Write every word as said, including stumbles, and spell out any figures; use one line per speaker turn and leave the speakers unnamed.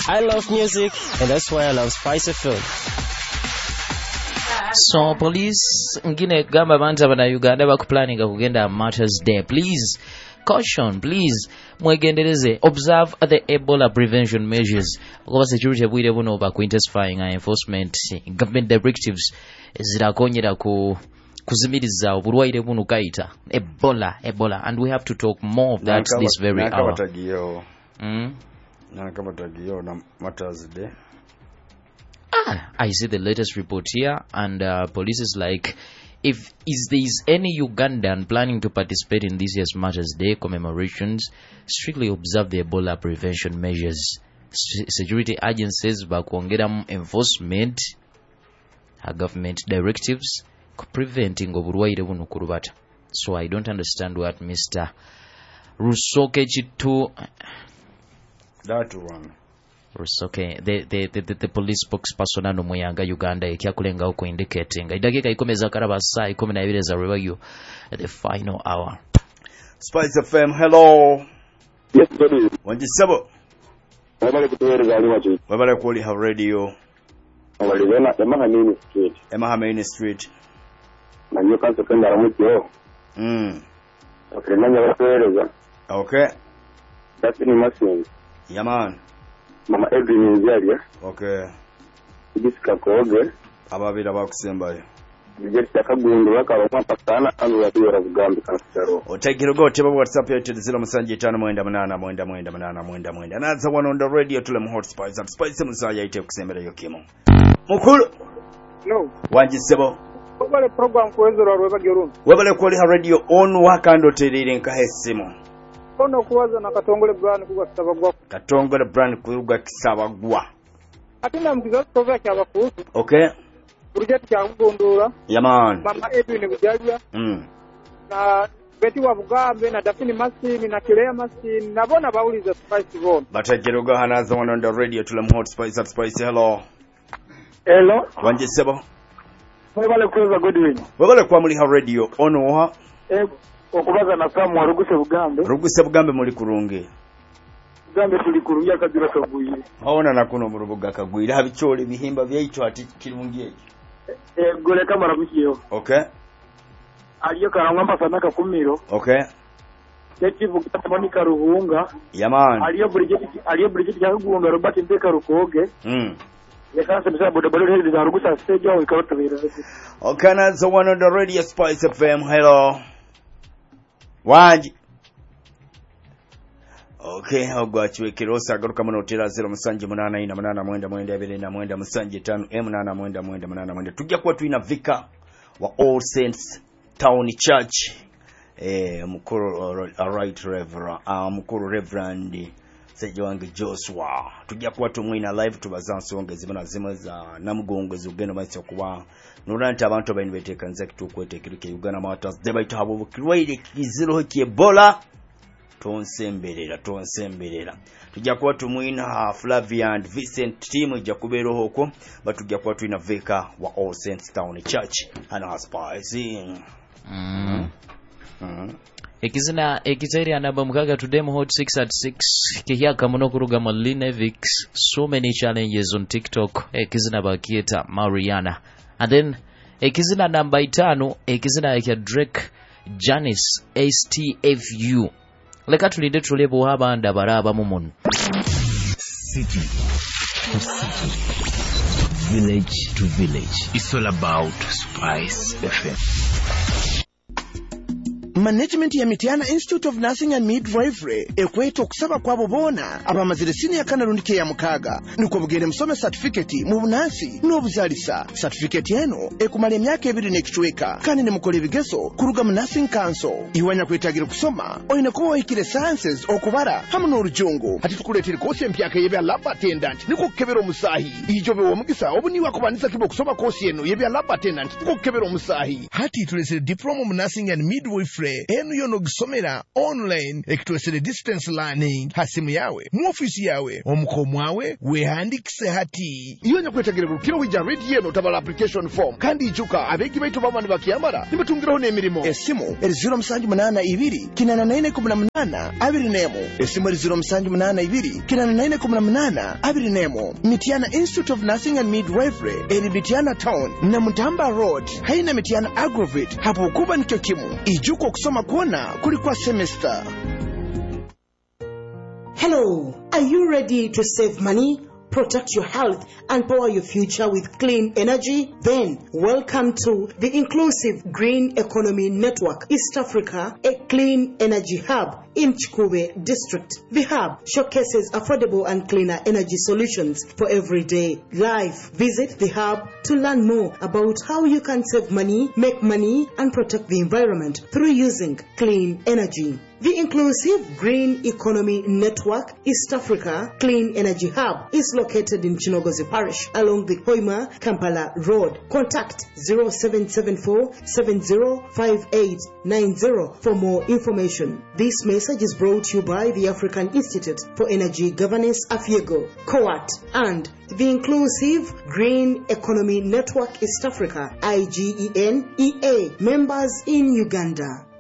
I love music, and that's why I love Spice F M.
So police ngine gamba banza bana Uganda bakuplanninga kugenda Martyrs Day. Please caution, please mwegendereze, observe the Ebola prevention measures. Okuba security bwire buno ba intensifying enforcement government directives zirakonyera ku kuzimiriza obulwaire buno kaita Ebola Ebola and we have to talk more of that Nanka, this very hour.
Mm? Na Martyrs Day.
Ah, I see the latest report here, and uh, police is like, if is there is any Ugandan planning to participate in this year's Martyrs Day commemorations, strictly observe the Ebola prevention measures. S- security agencies bakuongera enforcement, uh, government directives preventing oburwaire buno kurubata. So I don't understand what Mister Rusoke Chitu.
That one.
Okay, the the the, the police spokesperson ano muyanga Uganda ekyakulenga uko indicating idakika ikomeza karaba saa ikumi na ibiri za review at the final hour.
Spice F M, hello.
Yes, buddy.
Wanji sabo.
Wabale kutuwele ali wachi.
Wabale kuli have radio.
Wabale wena Emaha Main Street.
Emaha Main Street.
Na nyo kanto kenda ramukyo.
Mm.
Okay, nanya wakueleza.
Okay.
That's in Masin.
Yeah, man.
Mama Edwin Nzialia.
Okay.
Jessica Koge.
Ababira bakusembayo.
Jessica Kagundu wakaba mpakana anu yatuwera Bugambi kansero.
Otegirogo teba WhatsApp yetu zero musanje tano mwenda munana mwenda mwenda munana mwenda mwenda. Naza one on the radio tule mu hot spice up spice musaya ite kusembera yo kimo. Mukulu.
No.
Wanji sebo.
Wabale program kwezero rweba gerum.
Wabale kuli ha radio on wakando terire nkahesimo.
Ono kuwaza na katongole brand kuga kisabagwa.
Katongole brand kuga kisabagwa.
Atina mkizo tovya kyaba kuhusu.
Okay.
Project kya kugondora.
Yeah, man.
Mama Edwin Bujalia.
Mm.
Na Betty wa Bugambe na Dafini Masini na Kilea Masini na bona bauliza Spice Road.
Batajiroga hanaza one on the radio tule mu hot spice up spice. Hello.
Hello.
Wanje sebo.
Wabale kuweza Godwin.
Wabale kwa muli ha radio ono ha.
Eh, okubaza na Samu waruguse Bugambe.
Ruguse Bugambe muli kurunge.
Bugambe tuli kuruya kadira kagwire.
Aona nakuno mu rubuga kagwire habichole bihimba byaito ati kirungiye.
Eh, gole kamara mukiyo.
Okay.
Aliyo karangwa sanaka kumiro.
Okay.
Yachivu Monica Ruhunga.
Yaman.
Aliyo Bridget aliyo Bridget yagundo Robert Mpeka Rukoge.
Mm.
Yakanse bisa boda boda hedi za rugusa stage aho ikarotabira.
Okay, na the one on the radio Spice F M. Hello. Wanji. Okay, ogwachwe kirosa garuka muno tera zero musanje munana ina munana mwenda mwenda abiri na mwenda musanje tano m nana mwenda mwenda munana mwenda tujja kuwa tuina vika wa All Saints Town Church eh mukuru uh, right reverend uh, mukuru reverend Sejonge Joshua tujja kuwa tumwina live tubazanso zibona zimwe za namugongo zugeno matse kuba nuranta abantu abaini betekanze kitukwetekiruke Uganda Martyrs Day baito habo bukirwaire kiziro Ebola tonsemberera tonsemberera tujja kuwa tumwina Flavia and Vincent team ejja kubeera hoko batujja kuwa tuina veka wa All Saints Town Church and Aspice.
Mm. Mm. Ekizina ekiteri anaba mukaga today mu hot six at six kiyaka muno kuruga Maline Vix. So many challenges on TikTok. Ekizina bakieta Mariana. And then ekizina namba itano ekizina ya Drake Janice S T F U. Leka tulinde tulebo abanda baraba mumunu.
City to city, village to village. It's all about Spice F M.
Management ya Mitiana Institute of Nursing and Midwifery ekweto okusaba kwabo bona abamazire senior kanalundike ya mukaga nuko bugende musome certificate mu bunansi n'obuzalisa. Certificate eno ekumala emyaka ebiri n'ekitweka kandi ne mukole bigezo kuruga mu Nursing Council. Iwanya kwetagira kusoma oyine kuba oyikire sciences okubara hamu n'orujungu ati tukuletera kosi empyaka yebya lab attendant niko kukebera omusahi ijobe womugisa obuniwa kubanisa kibo kusoma kosi eno yebya lab attendant niko kukebera omusahi hati tulesere diploma mu Nursing and Midwifery midwifery enu yono gisomera online ekitwesere distance learning hasimu yawe mu ofisi yawe omukomo wawe wehandikise hati iyo nyakwetegere bulukiro wija read yeno tabala application form kandi ijuka abegi baitu bamani bakiyamara nibatungiraho n'emirimo esimu eri zero musanju munana ibiri kinana nine kumi na munana abiri nemo esimu eri zero musanju munana ibiri kinana nine kumi na munana abiri nemo Mityana Institute of Nursing and Midwifery eri Mityana Town na Mutamba Road haina Mityana Agrovit hapo kuba nikyo kimu ijuko kusoma kuona kulikuwa semester.
Hello, are you ready to save money, protect your health, and power your future with clean energy? Then, welcome to the Inclusive Green Economy Network East Africa, a clean energy hub in Chikube District. The hub showcases affordable and cleaner energy solutions for everyday life. Visit the hub to learn more about how you can save money, make money, and protect the environment through using clean energy. The Inclusive Green Economy Network East Africa Clean Energy Hub is located in Chinogozi Parish along the Hoima Kampala Road. Contact zero seven seven four seven zero five eight nine zero for more information. This message is brought to you by the African Institute for Energy Governance, AFIEGO, COAT, and the Inclusive Green Economy Network East Africa, I G E N E A, members in Uganda.